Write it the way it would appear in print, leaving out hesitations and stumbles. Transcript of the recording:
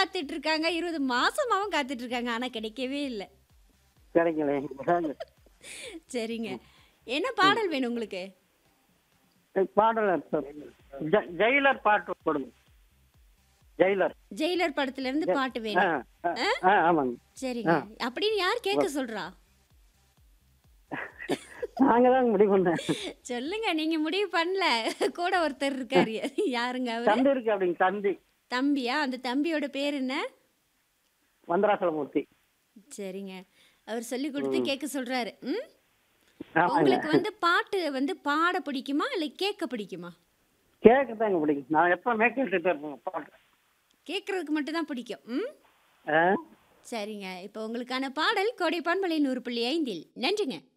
காத்துட்டு இருக்காங்க. 20 மாசமாவும் காத்துட்டு இருக்காங்க. ஆனா கிடைக்கவே இல்ல. கிடைக்கல. இதாங்க. சரிங்க. என்ன ம். பாடல் வேணும் உங்களுக்கு? பாடல் ஜெயிலர் பாட்டு போடுங்க. ஜெயிலர். ஜெயிலர் படத்துல இருந்து ஜ பாட்டு ஆ, வேணும். ஆ, ஆ? ஆமாங்க. சரிங்க. ஆ. அப்படின்னு யார் கேட்க சொல்றா? நாங்க தாங்க முடிவு பண்ணேன். சொல்லுங்க. நீங்க முடிவு பண்ணல. கூட ஒருத்தர் இருக்காரு. யாருங்க அவரு? தம்பி இருக்கு அப்படிங்க தம்பி. தம்பியா? அந்த தம்பியோட பேர் என்ன? வந்தராசலமூர்த்தி. சரிங்க. அவர் சொல்லிக் குடுத்து ம். கேட்க சொல்றாரு. ம். ஆமாங்க. உங்களுக்கு வந்து பாட்டு வந்து பாட பிடிக்குமா? இல்ல கேட்க பிடிக்குமா? கேட்கத்தாங்க பிடிக்கும். நான் எப்பவுமே கேட்டுட்டே இருப்பேன் பாட்டு. கேட்கறதுக்கு மட்டும் தான் பிடிக்கும். ம். ஆ சரிங்க. இப்போ உங்களுக்கான பாடல் கோடை பண்பலை 100.5 நன்றிங்க.